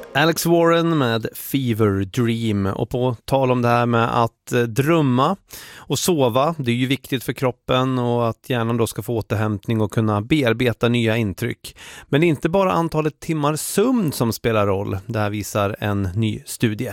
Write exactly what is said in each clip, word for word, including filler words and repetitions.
Alex Warren med Fever Dream. Och på tal om det här med att drömma och sova, det är ju viktigt för kroppen och att hjärnan då ska få återhämtning och kunna bearbeta nya intryck. Men det är inte bara antalet timmar sömn som spelar roll, det här visar en ny studie.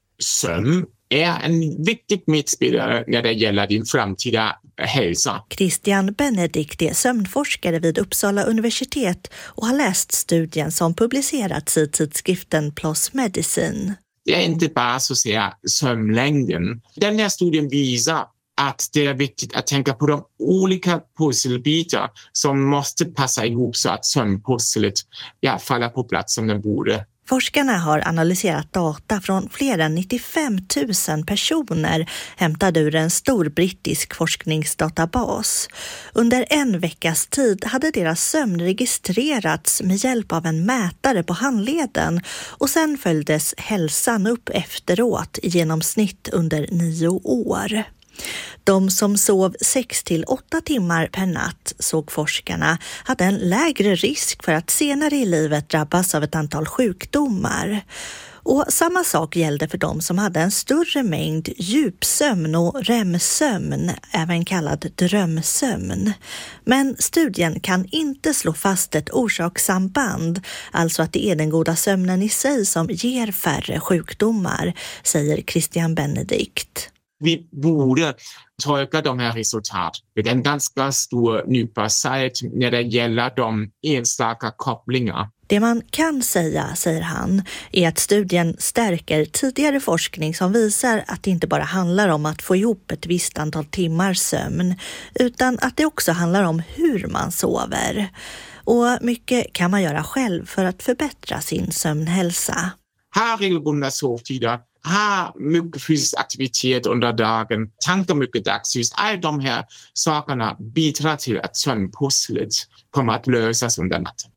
Sömn är en viktig medspelare när det gäller din framtida hälsa. Christian Benedikt är sömnforskare vid Uppsala universitet och har läst studien som publicerats i tidskriften P L O S Medicine. Det är inte bara så att säga sömnlängden. Den här studien visar att det är viktigt att tänka på de olika pusselbitar som måste passa ihop så att sömnpusslet ja, faller på plats som den borde. Forskarna har analyserat data från fler än nittiofem tusen personer hämtade ur en stor brittisk forskningsdatabas. Under en veckas tid hade deras sömn registrerats med hjälp av en mätare på handleden och sen följdes hälsan upp efteråt i genomsnitt under nio år. De som sov sex till åtta timmar per natt, såg forskarna, hade en lägre risk för att senare i livet drabbas av ett antal sjukdomar. Och samma sak gällde för de som hade en större mängd djupsömn och R E M-sömn, även kallad drömsömn. Men studien kan inte slå fast ett orsakssamband, alltså att det är den goda sömnen i sig som ger färre sjukdomar, säger Christian Benedikt. Vi borde tolka de här resultaten med en ganska stor nypa salt när det gäller de enstaka kopplingar. Det man kan säga, säger han, är att studien stärker tidigare forskning som visar att det inte bara handlar om att få ihop ett visst antal timmar sömn, utan att det också handlar om hur man sover. Och mycket kan man göra själv för att förbättra sin sömnhälsa. Ha regelbundna sovtider, ha mycket fysisk aktivitet under dagen, tanka mycket dagsljus. All de här sakerna bidrar till att sömnpusslet kommer att lösas under natten.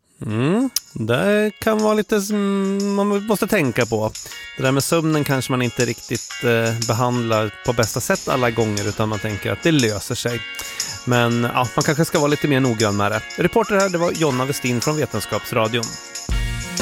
Mm, det kan vara lite som man måste tänka på. Det där med sömnen kanske man inte riktigt eh, behandlar på bästa sätt alla gånger, utan man tänker att det löser sig. Men ja, man kanske ska vara lite mer noggrann med det. Reporter här, det var Jonna Westin från Vetenskapsradion.